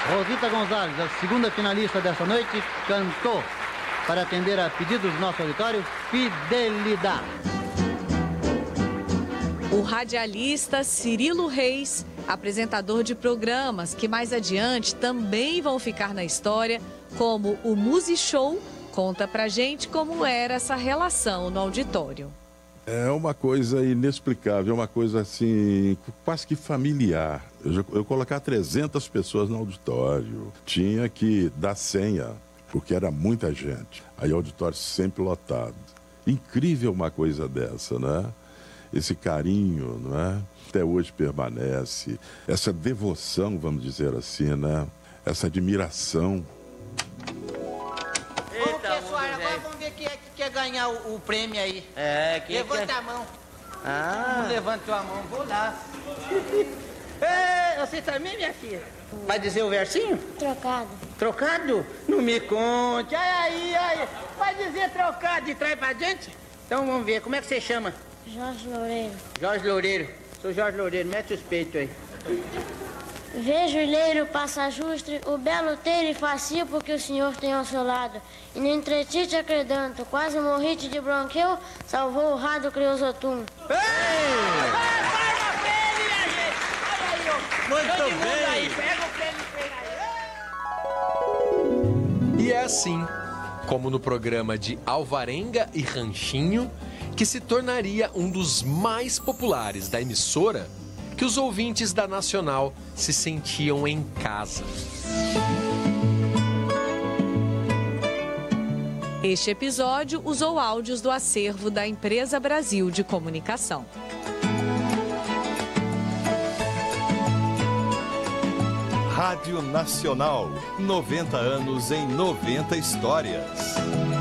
Rosita Gonzalez, a segunda finalista dessa noite, cantou para atender a pedidos do nosso auditório, Fidelidade. O radialista Cirilo Reis, apresentador de programas que mais adiante também vão ficar na história, como o Musishow, conta pra gente como era essa relação no auditório. É uma coisa inexplicável, é uma coisa assim, quase que familiar. Eu colocar 300 pessoas no auditório, tinha que dar senha, porque era muita gente. Aí o auditório sempre lotado. Incrível uma coisa dessa, né? Esse carinho, não é? Até hoje permanece. Essa devoção, vamos dizer assim, né? Essa admiração. Ô, pessoal, agora vamos ver quem é que quer ganhar o prêmio aí. Levanta a mão. Levanta a mão, vou lá. Você também, minha filha? Vai dizer o versinho? Trocado. Trocado? Não me conte. Aí. Vai dizer trocado e traz pra gente? Então vamos ver, como é que você chama? Jorge Loureiro. Jorge Loureiro. Sou Jorge Loureiro, mete os peitos aí. Vejo o leiro passa justre, o belo teiro e facio porque o senhor tem ao seu lado. E no entretite acredanto, quase morrite de bronqueu, salvou o rado criosotum. Muito bem! Aí, pega o prêmio aí. E é assim, como no programa de Alvarenga e Ranchinho, que se tornaria um dos mais populares da emissora, que os ouvintes da Nacional se sentiam em casa. Este episódio usou áudios do acervo da Empresa Brasil de Comunicação. Rádio Nacional, 90 anos em 90 histórias.